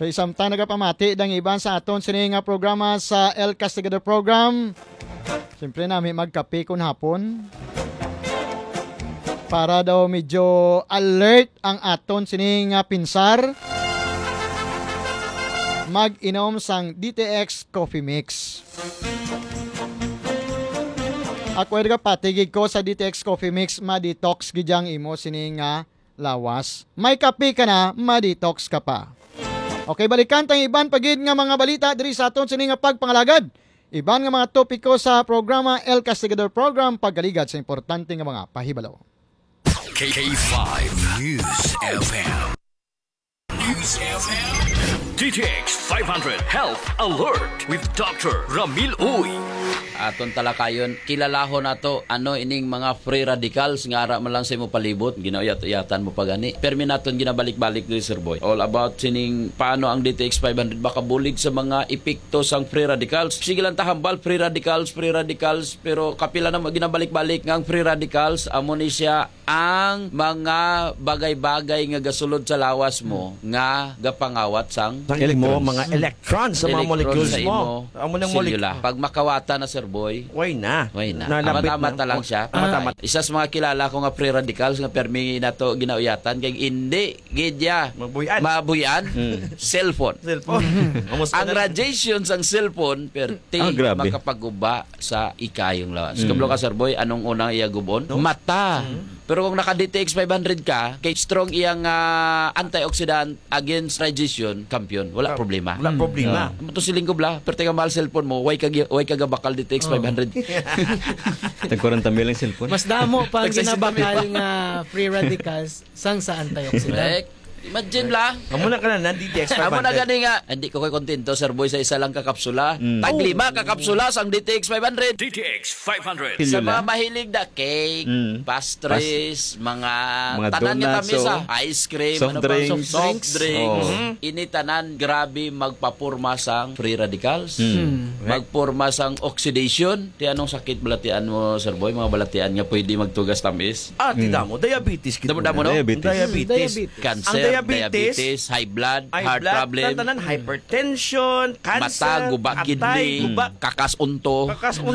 So isamtang nagapamati dang iban sa aton sini nga programa sa El Castigador Program. Siyempre namin magkape kun hapon. Para daw medyo alert ang aton sini nga pinsar. Mag-inom sang DTX Coffee Mix. Ako ay patigig ko sa DTX Coffee Mix, ma-detox gidyang imo sini nga lawas. May kape ka na, ma-detox ka pa. Okay, balikan tayong iban pagid nga mga balita diri sa aton sini nga pagpangalagad. Iban nga mga topiko sa programa El Castigador Program pagkaligad sa importante nga mga pahibalo. K5 News FM. News FM. DTX 500 Health Alert with Dr. Ramil Uy. Aton talakayon, kilalahon nato ano ining mga free radicals nga ara man lang sa imo palibot, ginauyat-uyatan mo pa gani. Permi naton ginabalik-balik ni Sir Boy. All about sining paano ang DTX 500 makabulig sa mga epekto sang free radicals. Sige lang tahambal free radicals, pero kapila na ginabalik-balik nga ang free radicals amo ni siya ang mga bagay-bagay nga gasulod sa lawas mo nga gapangawat sang mga electrons sa mga molecules sa mo. imo selula. Pag makawata na Sir Boy, Way na. Tama-tama lang siya. Isa sa mga kilala ko nga free radicals nga permi nato ginauyatan kay hindi gidya mabuyan cellphone. Ang radiation sang cellphone perti makapaguba sa ikayong lawas. Kablo ka Sir Boy, anong unang iyagubon? Mata. Pero kung naka-DTX 500 ka, kay strong iyang antioxidant against radiation, kampiyon, wala problema. Wala problema. Matusiling ko bla, pero nga mahal cellphone mo, way kagabakal DTX 500. Tag-40 lang cellphone. Mas damo pa ang ginabakal nga free radicals sang sa antioxidant. Imagine la. Amo na ka na DTX 500. Amo na gani nga. Hindi ko kontento Sir Boy sa isa lang kakapsula. Tag-5 kakapsula sang DTX 500. DTX 500. Sa mga mahilig na cake, pastries, mga tanan niya tamis ice cream, soft drinks. Ini tanan grabe magpapurma sang free radicals. Magpurma sang oxidation. Ti anong sakit balatian mo Sir Boy? Mga balatian nga pwede magtugas tamis. Tida mo, diabetes. Damo no? Diabetes. Cancer. Diabetes, high blood, heart problem, hypertension, cancer, mata, guba, kidney, kakasunto.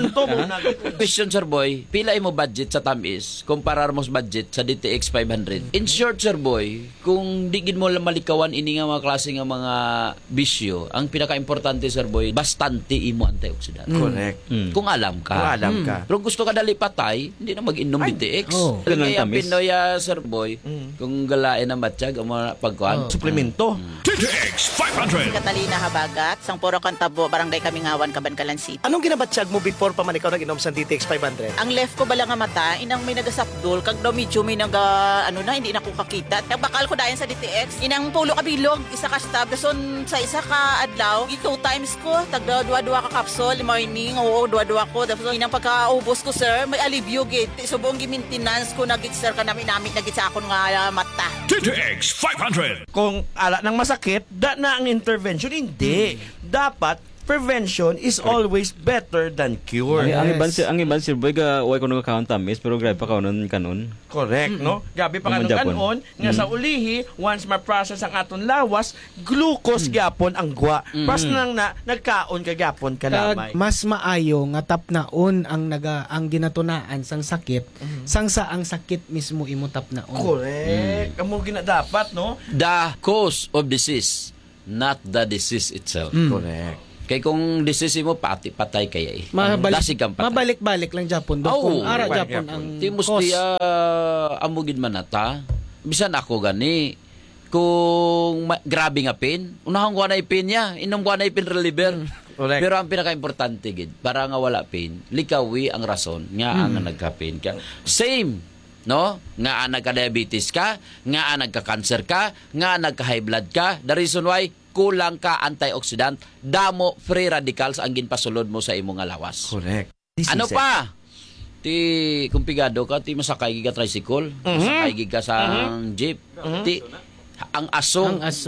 Question Sir Boy, pila imo budget sa tamis kumparar mo sa budget sa DTX 500? In short Sir Boy, kung digid mo lang malikawan ini nga mga klase nga mga bisyo, ang pinaka-importante Sir Boy, bastante imo antioxidant. Correct. Kung alam ka. Pero gusto ka dali patay, hindi na mag-inom DTX. Kaya ang Pinoy Sir Boy, kung galain na matsyag, pagkuhan. Suplemento. DTX 500. Catalina Habagat, sang Puro Cantabo, Barangay Kamingawan, Cabancalan City. Anong ginabatsyag mo before pa man ikaw nag-inom sa DTX 500? Ang left ko bala nga mata, inang may nagasapdol, kag daw medyo may hindi na ko kakita. Bakal ko dayan sa DTX, inang pulo kabilog, isa ka stab, dason sa isa ka adlaw, 2 times ko, tagda dua ka capsule, morning, dua ko, dason inang pagkaubos ko sir, may alivio gid. Subong gi-maintenance ko nagit sir kanami nagit sa akon nga mata. DTX 500. Kung ala nang masakit, na ang intervention. Hindi. Dapat, prevention is always better than cure. Ang iban Sir Boy ga way kuno ka tamis pero grabe pa kanon. Correct, no? Gabi pa kanon nga sa ulihi, once ma-process ang aton lawas, glucose gyapon ang gwa. Pas nang nagkaon ka gyapon ka lamay. Mas maayo nga tapnaon ang ginatunaan sang sakit sang sa ang sakit mismo imo tapnaon. Correct. Amo gina dapat, no? The cause of disease, not the disease itself. Correct. Kay kung disease mo patay kaya Mabalik-balik lang Japon do kung ara Japon ang musti amugid manata. Bisan ako gani kung grabe nga pain, unahang ko na pain niya, inom ko na pain reliever. Pero ang pinaka-importante gid para nga wala pain, likawi ang rason nga ang nagka-pain ka. Same no? Nga nagka-diabetes ka, nga nagka-cancer ka, nga nagka-high blood ka. The reason why kulang ka antioxidant, damo free radicals ang ginpasulod mo sa imong lawas. Correct. Ano pa? Ti kumpigado ka, ti masakay ka tricycle, masakay ka sa jeep, ti ang aso.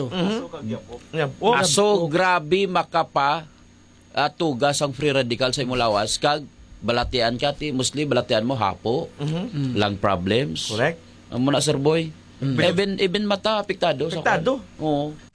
Aso grabe makapa tugas ang free radical sa imong lawas kag balatian ka ti mostly balatian mo hapo, lung problems. Correct. Amo na Sir Boy. Even mata apektado. Apektado? Oo.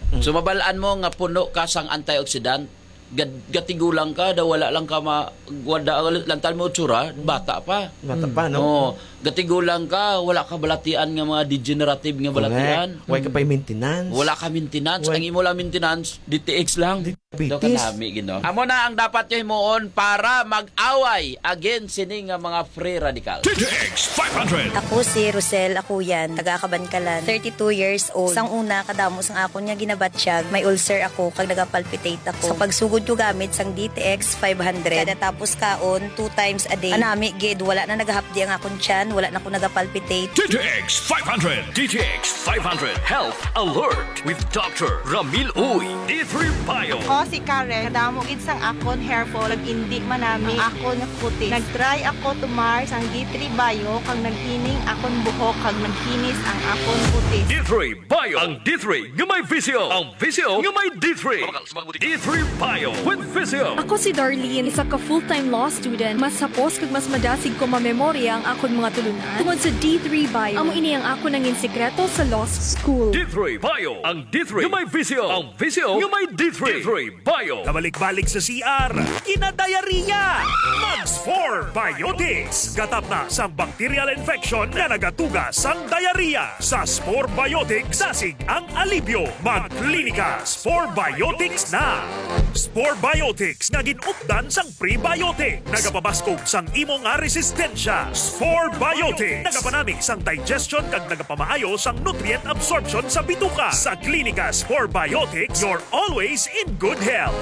So mabalaan mo nga puno ka sang antioxidant, gatigulang ka, wala lang ka wada lantal mo tsura, bata pa. Bata pa, no? No, gatigulang ka, wala ka balatian nga mga degenerative nga balatian. Wala ka pa yung maintenance. Wala ka maintenance. Ang imo lang maintenance, DTX lang. Ito ka nami, gino. Amo na ang dapat nyo himuon para mag-away against sini nga mga free radical. DTX 500. Ako si Rosel Akuyan, taga Kabankalan, 32 years old. Sang una, kadamo sang ako niya ginabatsyag, may ulcer ako, kag nagapalpitate ako. Sa pagsugod ko gamit sang DTX 500, kada tapos kaon, 2 times a day. Anami, gid, wala na nagahapdi ang akong tiyan, wala na ako nagapalpitate. DTX 500. DTX 500 Health Alert with Dr. Ramil Uy. D3 Bio. Ako si Karen, kadamo gid sang akon hair fall, indi manami ang akon kutis. Nagtry ako tumar sang D3 Bio kag naghining akon buhok kag nagkinis ang akon kutis. D3 Bio. Ang D3 nga may visio. Ang visio nga may D3. D3 Bio with visio. Ako si Darlene, isa ka full-time law student. Mas hapos kag mas madasig ko mamemorya ang akon mga tulunan. Tungod sa D3 Bio, amo ini ang ako nangin sekreto sa law school. D3 Bio. Ang D3 nga may visio. Ang visio nga may D3. D3 Bio. Kabalik-balik sa CR, kinadayariya. Mags 4 Biotics. Gatap na sa bacterial infection na nagatugas ang diarrhea. Sa Spore Biotics, dasig ang alibyo. Mag-klinika, Spore Biotics na. Spore Biotics nga ginupdan sang prebiotic. Nagapabaskog sang imo nga resistensya. Spore Biotics. Nagapanamig sang digestion kag nagapamaayo sang nutrient absorption sa bituka. Sa klinika Spore Biotics, you're always in good health.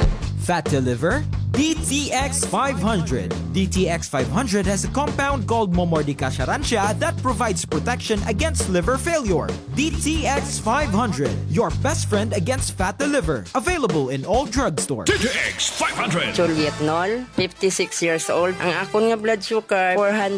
Fatty liver? DTX 500. DTX 500 has a compound called Momordica charantia that provides protection against liver failure. DTX 500, your best friend against fatty liver. Available in all drugstores. DTX 500. Juliet Nol, 56 years old. Ang akon nga blood sugar,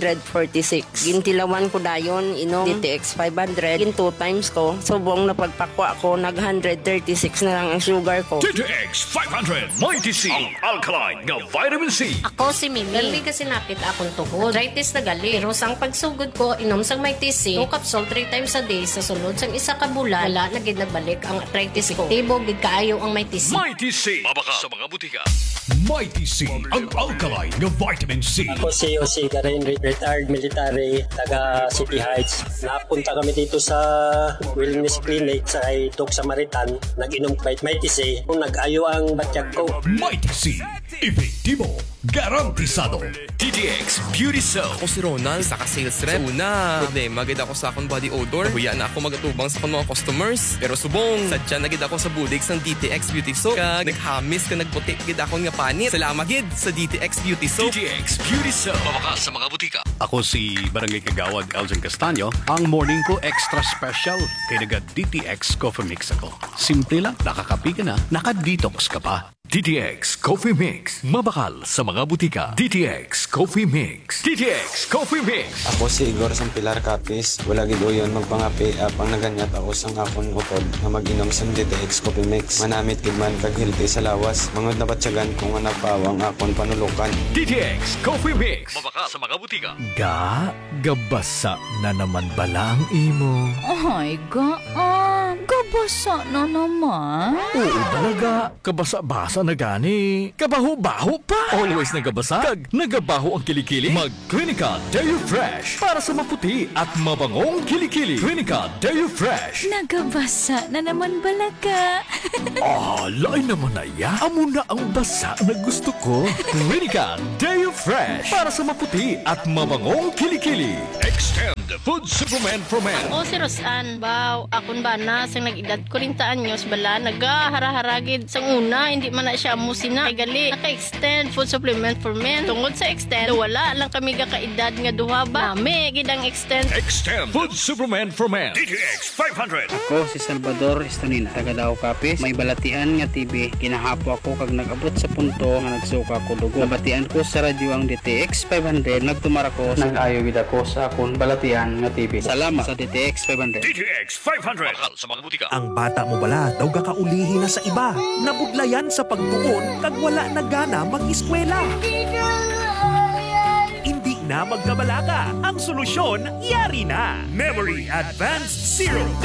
446. Gintilawan ko dayon, inom DTX 500. Gin 2 times ko. Subong na pagpakwa ko, nag 136 na lang ang sugar ko. DTX 500. Mighty C. Ang alkaline nga vitamin C. Ako si Mimi. Gali kasi napit akong tuhod. Arthritis na gali. Pero sang pagsugod ko, inom sang Mighty C. 2 capsule 3 times a day. Sa sunod sang isa ka bulan, wala na gid nagbalik ang arthritis ko. Tibog gid kaayo ang Mighty C. Mighty C. Mabaka sa mga butika. Mighty C. Ang alkaline nga vitamin C. Ako si Jose Garin, retired military, taga City Heights. Napunta kami dito sa Wellness Clinic sa Doc Samaritan. Nag-inom Mighty C. Nag-ayo ang batyag ko. Mighty C. Efektibo. Garantisado. DTX Beauty Soap. Ako si Ronald, isa ka sales rep. Una, problema gid ako sa akong body odor. Huya na ako magatubang sa akong mga customers. Pero subong, sadya na gid ako sa budig sang DTX Beauty Soap. Kag naghamis ka nagputi gid akong nga panit. Salamat gid sa DTX Beauty Soap. DTX Beauty Soap. Mabaka sa mga butika. Ako si Barangay Kagawad Elgin Castaño. Ang morning ko extra special. Kaya naga DTX Coffee Mix ako. Simple lang, nakakapi ka na, naka-detox ka pa. DTX Coffee Mix. Mabakal sa mga butika. DTX Coffee Mix. DTX Coffee Mix. Ako si Igor sang Pilar Capiz. Wala gid uyon magpangapi apang naganyat ako sang akon utod nga mag-inom sang DTX Coffee Mix. Manamit gid man kag healthy sa lawas. Mangod na batyagan kung nga napawang akon panulukan. DTX Coffee Mix. Mabakal sa mga butika. Gabasa na naman bala ang imo. Ay, gabasa na naman. Oo talaga, kabasa-basa na gani. Kabaho-baho pa. Always nagabasa, kag nagabaho ang kilikili. Mag-Clinica Deo Fresh para sa maputi at mabangong kilikili. Clinica Deo Fresh. Nagabasa na naman balaga. Lain naman na ya. Amo na ang basa na gusto ko. Clinica Deo Fresh para sa maputi at mabangong kilikili. Extend Food Supplement for Men. Ako si Rosan. Baw, akon ba na sang nag-edad 40 anyos bala nagahara-haragid sang una hindi man na siya musina ay gali naka-extend food supplement for men. Tungod sa extend wala lang kami gakaedad nga duha ba nami gid ang extend Food Supplement for Men. DTX 500. Ako si Salvador Estonina, taga Dao Capiz. May balatian nga TB. Kinahapo ako kag nag-abot sa punto nga nagsuka ko dugo. Nabatian ko sa radyo ang DTX 500. Nagtumar ako. Nag-ayo gid ako sa akon balatian nga TB. Salamat sa DTX 500. DTX 500. Mahal sa mga butika. Ang bata mo bala daw gakaulihi na sa iba. Nabudlayan sa pagtuon kag wala na gana mag-eskwela. Hindi na magkabalaga. Ang solusyon, yari na. Memory Advanced Zero